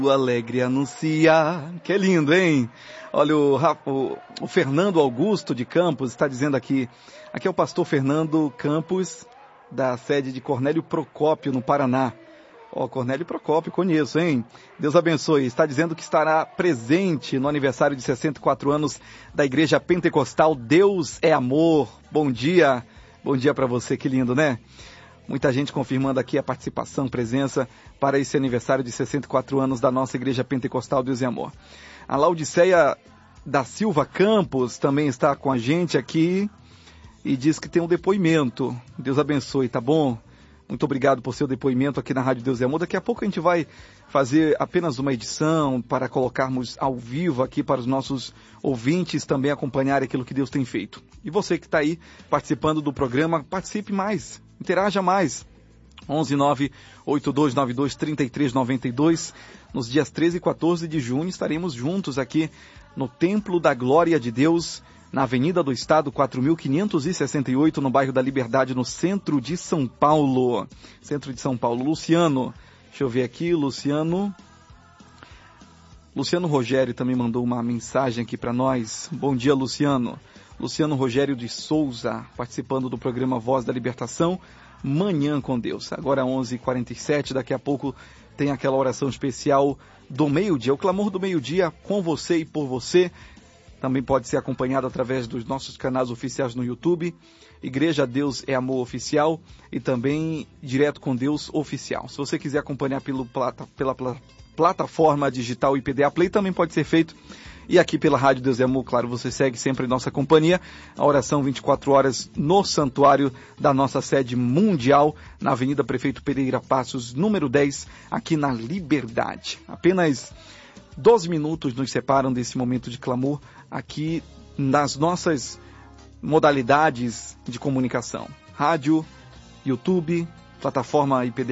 O alegre anuncia. Que lindo, hein? Olha, o Fernando Augusto de Campos está dizendo aqui é o pastor Fernando Campos, da sede de Cornélio Procópio, no Paraná. Cornélio Procópio, conheço, hein? Deus abençoe. Está dizendo que estará presente no aniversário de 64 anos da Igreja Pentecostal Deus é Amor. Bom dia para você, que lindo, né? Muita gente confirmando aqui a participação, presença para esse aniversário de 64 anos da nossa Igreja Pentecostal Deus é Amor. A Laudiceia da Silva Campos também está com a gente aqui e diz que tem um depoimento. Deus abençoe, tá bom? Muito obrigado por seu depoimento aqui na Rádio Deus é Amor. Daqui a pouco a gente vai fazer apenas uma edição para colocarmos ao vivo aqui para os nossos ouvintes também acompanharem aquilo que Deus tem feito. E você que está aí participando do programa, participe mais, interaja mais. 11982923392. Nos dias 13 e 14 de junho estaremos juntos aqui no Templo da Glória de Deus, na Avenida do Estado, 4.568, no bairro da Liberdade, no centro de São Paulo. Centro de São Paulo. Luciano, deixa eu ver aqui, Luciano Rogério também mandou uma mensagem aqui para nós. Bom dia, Luciano. Luciano Rogério de Souza, participando do programa Voz da Libertação, Manhã com Deus. Agora 11h47, daqui a pouco tem aquela oração especial do meio-dia, o clamor do meio-dia com você e por você. Também pode ser acompanhado através dos nossos canais oficiais no YouTube, Igreja Deus é Amor Oficial e também Direto com Deus Oficial. Se você quiser acompanhar pela plataforma digital IPDA Play, também pode ser feito. E aqui pela Rádio Deus é Amor, claro, você segue sempre em nossa companhia. A oração 24 horas no santuário da nossa sede mundial, na Avenida Prefeito Pereira Passos, número 10, aqui na Liberdade. Apenas 12 minutos nos separam desse momento de clamor aqui nas nossas modalidades de comunicação. Rádio, YouTube, plataforma IPDA